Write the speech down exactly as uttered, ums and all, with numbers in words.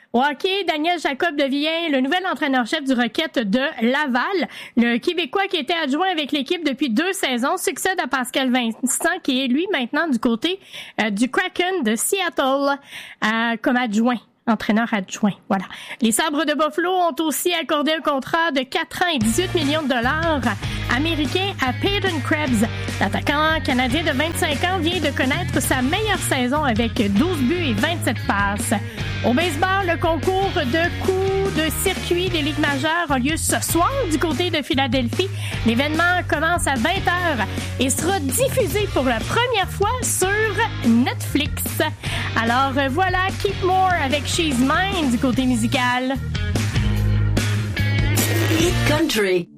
Au hockey, Daniel Jacob devient le nouvel entraîneur-chef du Rocket de Laval. Le Québécois qui était adjoint avec l'équipe depuis deux saisons succède à Pascal Vincent, qui est lui maintenant du côté euh, du Kraken de Seattle euh, comme adjoint. Entraîneur adjoint, voilà. Les Sabres de Buffalo ont aussi accordé un contrat de quatre ans et dix-huit millions de dollars américains à Peyton Krebs. L'attaquant canadien de vingt-cinq ans vient de connaître sa meilleure saison avec douze buts et vingt-sept passes. Au baseball, le concours de coups de circuit des Ligues majeures a lieu ce soir du côté de Philadelphie. L'événement commence à vingt heures et sera diffusé pour la première fois sur Netflix. Alors voilà, Keep More avec She's Mine du côté musical. Hit Country.